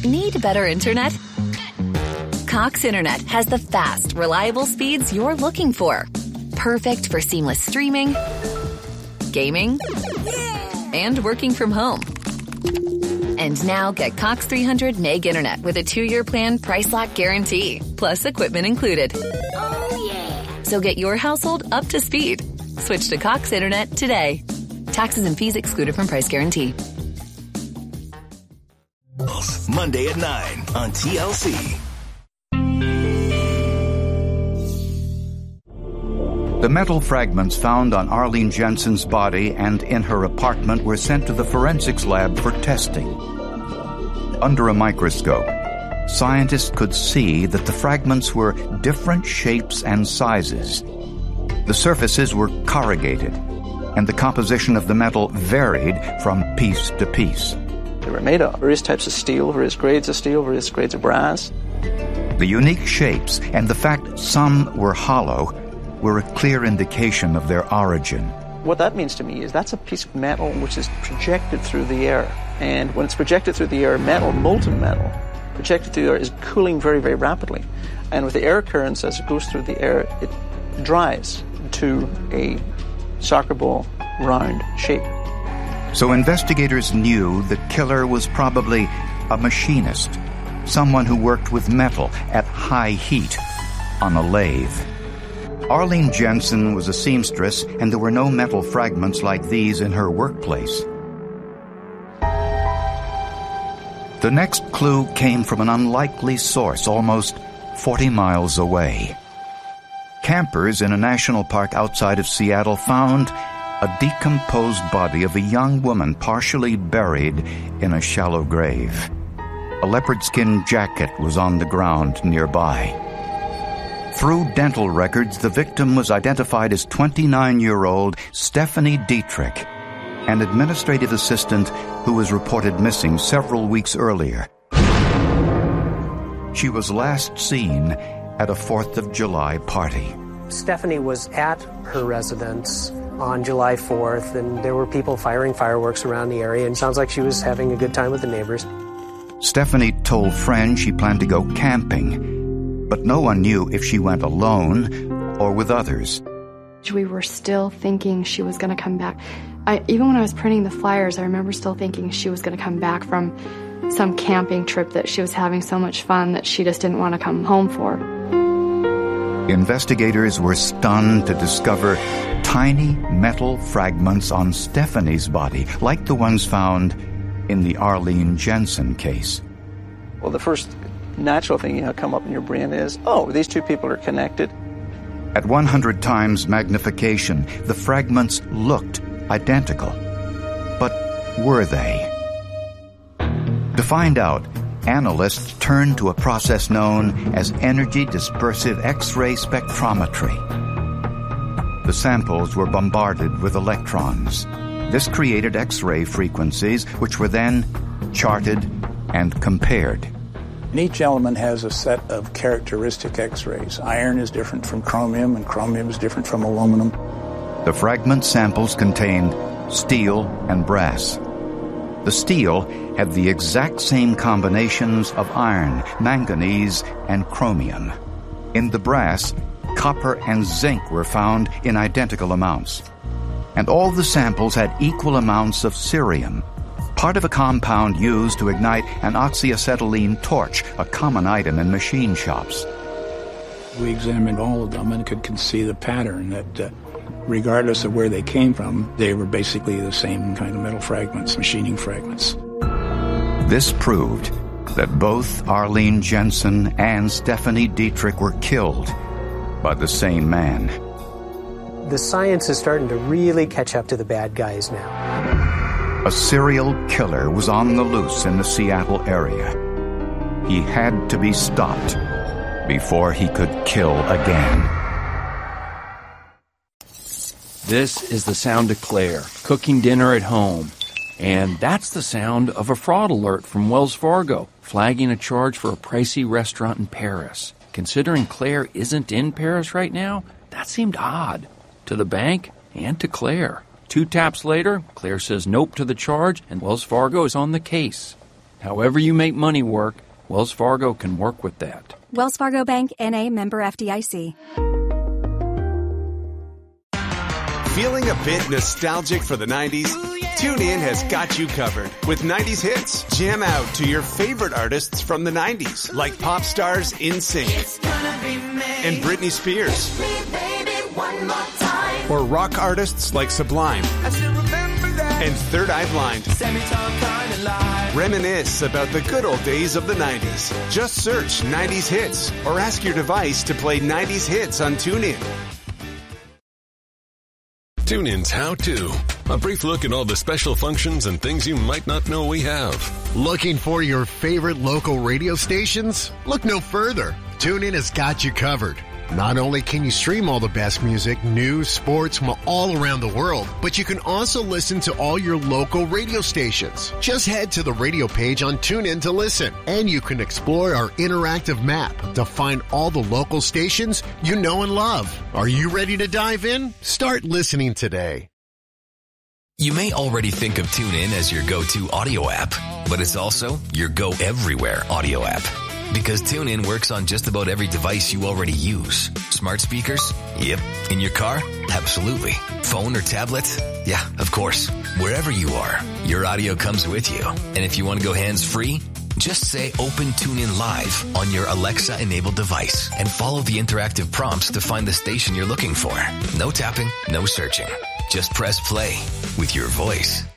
Need better internet? Cox Internet has the fast, reliable speeds you're looking for. Perfect for seamless streaming, gaming, and working from home. And now get Cox 300 meg internet with a 2-year plan price lock guarantee, plus equipment included. Oh, yeah. So get your household up to speed. Switch to Cox Internet today. Taxes and fees excluded from price guarantee. Monday at 9 on TLC. The metal fragments found on Arlene Jensen's body and in her apartment were sent to the forensics lab for testing. Under a microscope, scientists could see that the fragments were different shapes and sizes. The surfaces were corrugated, and the composition of the metal varied from piece to piece. They were made of various types of steel, various grades of steel, various grades of brass. The unique shapes and the fact some were hollow were a clear indication of their origin. What that means to me is that's a piece of metal which is projected through the air. And when it's projected through the air, molten metal, projected through the air is cooling very, very rapidly. And with the air currents, as it goes through the air, it dries to a soccer ball round shape. So investigators knew the killer was probably a machinist, someone who worked with metal at high heat on a lathe. Arlene Jensen was a seamstress, and there were no metal fragments like these in her workplace. The next clue came from an unlikely source almost 40 miles away. Campers in a national park outside of Seattle found a decomposed body of a young woman partially buried in a shallow grave. A leopard skin jacket was on the ground nearby. Through dental records, the victim was identified as 29-year-old Stephanie Dietrich, an administrative assistant who was reported missing several weeks earlier. She was last seen at a 4th of July party. Stephanie was at her residence on July 4th, and there were people firing fireworks around the area, and it sounds like she was having a good time with the neighbors. Stephanie told friends she planned to go camping, but no one knew if she went alone or with others. We were still thinking she was going to come back. Even when I was printing the flyers, I remember still thinking she was going to come back from some camping trip that she was having so much fun that she just didn't want to come home for. Investigators were stunned to discover tiny metal fragments on Stephanie's body, like the ones found in the Arlene Jensen case. Well, the first natural thing come up in your brain is, oh, these two people are connected. At 100 times magnification, the fragments looked identical. But were they? To find out, analysts turned to a process known as energy dispersive X-ray spectrometry. The samples were bombarded with electrons. This created X-ray frequencies, which were then charted and compared. And each element has a set of characteristic X-rays. Iron is different from chromium, and chromium is different from aluminum. The fragment samples contained steel and brass. The steel had the exact same combinations of iron, manganese, and chromium. In the brass, copper and zinc were found in identical amounts. And all the samples had equal amounts of cerium, part of a compound used to ignite an oxyacetylene torch, a common item in machine shops. We examined all of them and could see the pattern that regardless of where they came from, they were basically the same kind of metal fragments, machining fragments. This proved that both Arlene Jensen and Stephanie Dietrich were killed by the same man. The science is starting to really catch up to the bad guys now. A serial killer was on the loose in the Seattle area. He had to be stopped before he could kill again. This is the sound of Claire, cooking dinner at home. And that's the sound of a fraud alert from Wells Fargo, flagging a charge for a pricey restaurant in Paris. Considering Claire isn't in Paris right now, that seemed odd. To the bank and to Claire. 2 taps later, Claire says nope to the charge, and Wells Fargo is on the case. However you make money work, Wells Fargo can work with that. Wells Fargo Bank, N.A., member FDIC. Feeling a bit nostalgic for the 90s? TuneIn has got you covered with 90s hits. Jam out to your favorite artists from the 90s, like pop stars NSYNC and Britney Spears. Or rock artists like Sublime and Third Eye Blind. Reminisce about the good old days of the 90s. Just search 90s hits or ask your device to play 90s hits on TuneIn. TuneIn's How To. A brief look at all the special functions and things you might not know we have. Looking for your favorite local radio stations? Look no further. TuneIn has got you covered. Not only can you stream all the best music, news, sports from all around the world, but you can also listen to all your local radio stations. Just head to the radio page on TuneIn to listen, and you can explore our interactive map to find all the local stations you know and love. Are you ready to dive in? Start listening today. You may already think of TuneIn as your go-to audio app, but it's also your go-everywhere audio app. Because TuneIn works on just about every device you already use. Smart speakers? Yep. In your car? Absolutely. Phone or tablet? Yeah, of course. Wherever you are, your audio comes with you. And if you want to go hands-free, just say Open TuneIn Live on your Alexa-enabled device and follow the interactive prompts to find the station you're looking for. No tapping, no searching. Just press play with your voice.